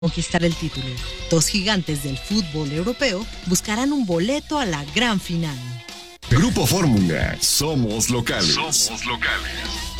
conquistar el título. Dos gigantes del fútbol europeo buscarán un boleto a la gran final. Grupo Fórmula, somos locales. Somos locales.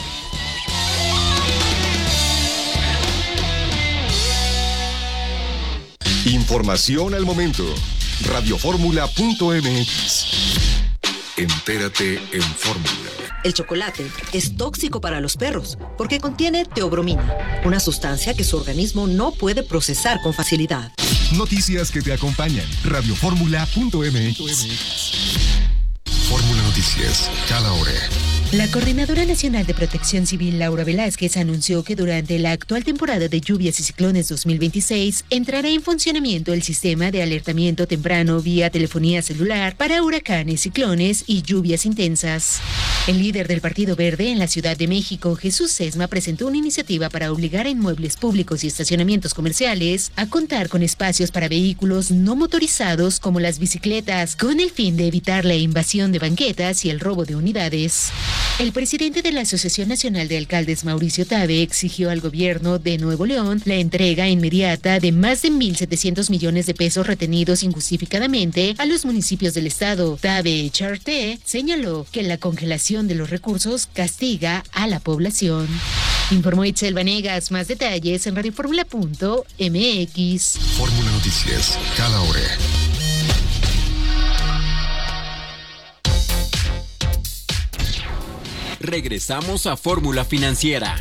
Información al momento. Radioformula.mx. Entérate en Fórmula. El chocolate es tóxico para los perros porque contiene teobromina, una sustancia que su organismo no puede procesar con facilidad. Noticias que te acompañan. Radioformula.mx. Fórmula Noticias, cada hora. La Coordinadora Nacional de Protección Civil, Laura Velázquez, anunció que durante la actual temporada de lluvias y ciclones 2026 entrará en funcionamiento el sistema de alertamiento temprano vía telefonía celular para huracanes, ciclones y lluvias intensas. El líder del Partido Verde en la Ciudad de México, Jesús Sesma, presentó una iniciativa para obligar a inmuebles públicos y estacionamientos comerciales a contar con espacios para vehículos no motorizados como las bicicletas, con el fin de evitar la invasión de banquetas y el robo de unidades. El presidente de la Asociación Nacional de Alcaldes, Mauricio Tabe, exigió al gobierno de Nuevo León la entrega inmediata de más de 1,700 millones de pesos retenidos injustificadamente a los municipios del estado. Tabe Charte señaló que la congelación de los recursos castiga a la población. Informó Itzel Vanegas. Más detalles en radioformula.mx. Fórmula Noticias, cada hora. Regresamos a Fórmula Financiera.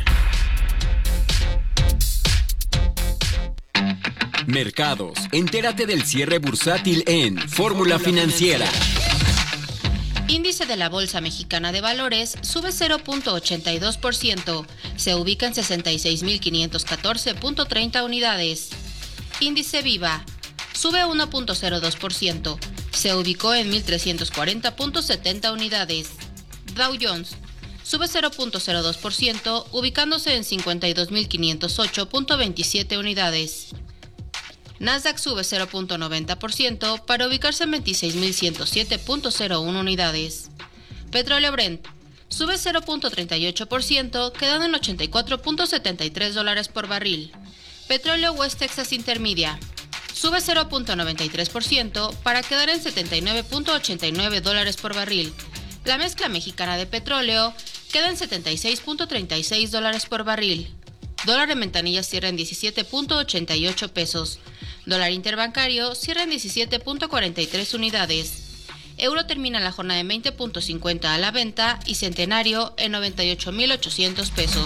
Mercados. Entérate del cierre bursátil en Fórmula Financiera. Índice de la Bolsa Mexicana de Valores sube 0.82%. Se ubica en 66.514.30 unidades. Índice Viva sube 1.02%. Se ubicó en 1.340.70 unidades. Dow Jones sube 0.02%, ubicándose en 52.508.27 unidades. Nasdaq sube 0.90% para ubicarse en 26.107.01 unidades. Petróleo Brent sube 0.38%, quedando en $84.73 por barril. Petróleo West Texas Intermedia sube 0.93% para quedar en $79.89 por barril. La mezcla mexicana de petróleo queda en $76.36 por barril. Dólar en ventanilla cierra en 17.88 pesos. Dólar interbancario cierra en 17.43 unidades. Euro termina la jornada en 20.50 a la venta y centenario en 98.800 pesos.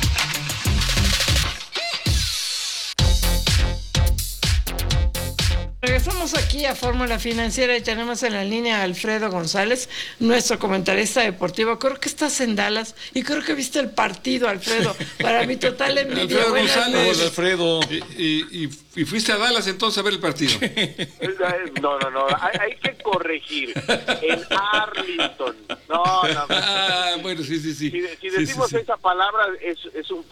Regresamos aquí a Fórmula Financiera y tenemos en la línea a Alfredo González, nuestro comentarista deportivo. Creo que estás en Dallas y creo que viste el partido, Alfredo. Para mi total envidia. Alfredo González. Hola, Alfredo. ¿Y fuiste a Dallas entonces a ver el partido? No. Hay que corregir. En Arlington. No. Bueno, sí. Si decimos esa palabra es un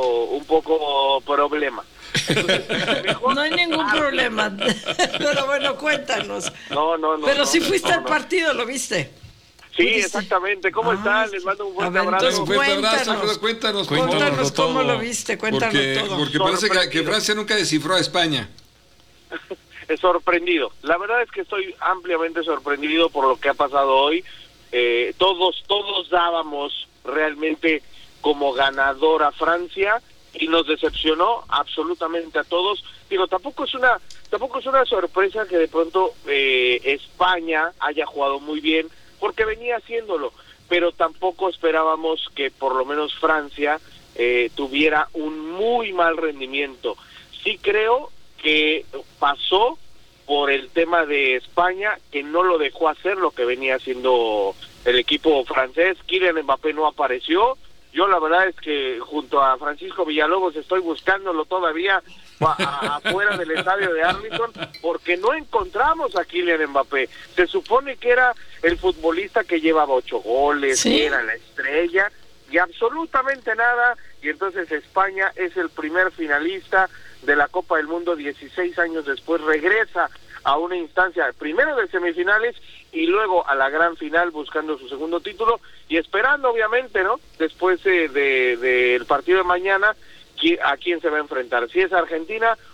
poco problema. Mejor no hay ningún problema. Pero bueno, cuéntanos. No. Pero si fuiste al partido, ¿lo viste? Sí, exactamente. ¿Cómo están? Les mando un fuerte abrazo. Cuéntanos cómo lo viste. Cuéntanos todo. Porque parece que Francia nunca descifró a España. Sorprendido. La verdad es que estoy ampliamente sorprendido por lo que ha pasado hoy. Todos dábamos realmente como ganador a Francia y nos decepcionó absolutamente a todos. Digo, tampoco es una sorpresa que de pronto España haya jugado muy bien, porque venía haciéndolo, pero tampoco esperábamos que por lo menos Francia tuviera un muy mal rendimiento. Sí creo que pasó por el tema de España, que no lo dejó hacer lo que venía haciendo el equipo francés. Kylian Mbappé no apareció. Yo la verdad es que junto a Francisco Villalobos estoy buscándolo todavía afuera del estadio de Arlington, porque no encontramos a Kylian Mbappé. Se supone que era el futbolista que llevaba 8 goles, ¿sí? Que era la estrella, y absolutamente nada. Y entonces España es el primer finalista de la Copa del Mundo 16 años después, regresa a una instancia primero de semifinales y luego a la gran final buscando su segundo título y esperando obviamente, ¿no? Después del partido de mañana, a quién se va a enfrentar, si es Argentina